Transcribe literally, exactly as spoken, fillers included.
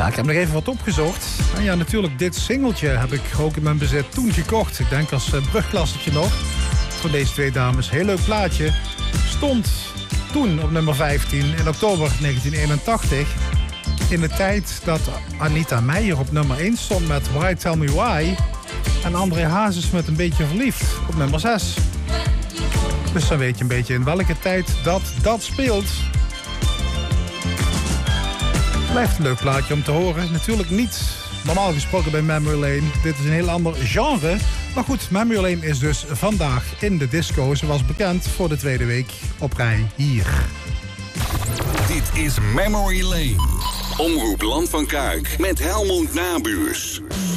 Ja, ik heb nog even wat opgezocht. En ja, natuurlijk, dit singeltje heb ik ook in mijn bezit toen gekocht. Ik denk als uh, brugklassertje nog. Van deze twee dames. Heel leuk plaatje. Stond toen op nummer vijftien in oktober negentien eenentachtig. In de tijd dat Anita Meijer op nummer één stond met Why Tell Me Why. En André Hazes met Een Beetje Verliefd op nummer zes. Dus dan weet je een beetje in welke tijd dat dat speelt. Blijft een leuk plaatje om te horen. Natuurlijk niet normaal gesproken bij Memory Lane. Dit is een heel ander genre. Maar goed, Memory Lane is dus vandaag in de disco, zoals bekend, voor de tweede week op rij hier. Dit is Memory Lane. Omroep Land van Kuik met Helmond Nabuurs.